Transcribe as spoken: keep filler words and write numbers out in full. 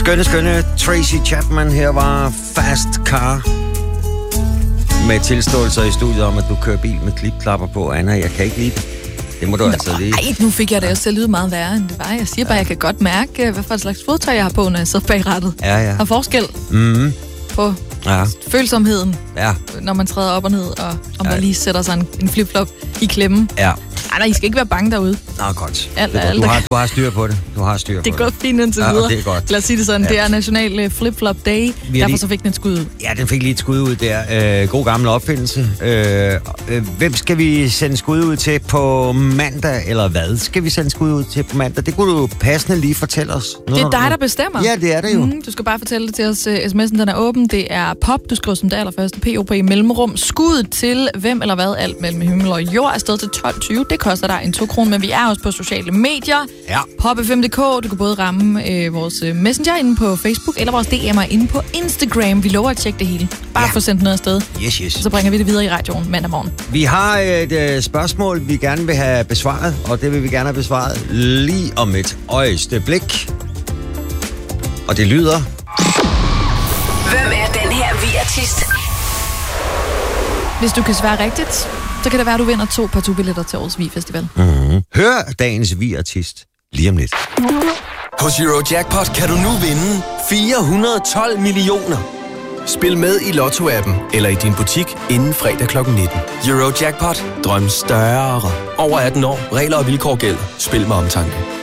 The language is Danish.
Skønne, skønne Tracy Chapman. Her var Fast Car. Med tilståelser i studiet om, at du kører bil med klipklapper på. Anna, jeg kan ikke lide det. Det må du Nå, altså lige. Ej, nu fik jeg det også til at lyde meget værre, end det var. Jeg siger bare, at jeg kan godt mærke, hvad for et slags fodtøj jeg har på, når jeg sidder bag rattet. Ja, ja. Der er forskel mm-hmm. på ja. følsomheden, ja. når man træder op og ned, og om ja. der lige sætter sig en, en flip-flop i klemmen. Ja. Nej, nej, I skal ikke være bange derude. Nå, godt. Alt, det er godt. alt, du, har, du har styr på det. Du har styr på det. Det går fint indtil ja, videre. det er godt. Lad os sige det sådan. Ja. Det er national flip-flop day. Derfor lige... så fik den et skud ud. Ja, den fik lige et skud ud der. Øh, god gammel opfindelse. Øh, øh, hvem skal vi sende skud ud til på mandag, eller hvad skal vi sende skud ud til på mandag? Det kunne du passende lige fortælle os. Det er dig, der bestemmer. Ja, det er det jo. Mm, du skal bare fortælle det til os. sms'en, den er åben. Det er pop. Du skriver som det allerførste. P O P i mellemrum. Skud til hvem eller hvad alt mellem himmel og jord er sted til tolv tyve. Det koster dig en to kroner, men vi er også på sociale medier. Ja. pop f m punktum d k. Du kan både ramme øh, vores messenger inde på Facebook, eller vores D M'er inde på Instagram. Vi lover at tjekke det hele. Bare ja. få sendt noget afsted. Yes, yes. Så bringer vi det videre i radioen mandag morgen. Vi har et øh, spørgsmål, vi gerne vil have besvaret, og det vil vi gerne have besvaret lige om et øjeblik. Og det lyder... Hvem er den her vi-artist? Hvis du kan svare rigtigt, så kan det være, at du vinder to partout-billetter til årets Vi-festival. Mm-hmm. Hør dagens Vi-artist lige om lidt. Hos Eurojackpot kan du nu vinde fire hundrede og tolv millioner. Spil med i Lotto-appen eller i din butik inden fredag klokken nitten. Eurojackpot. Drøm større. Over atten år. Regler og vilkår gælder. Spil med omtanke.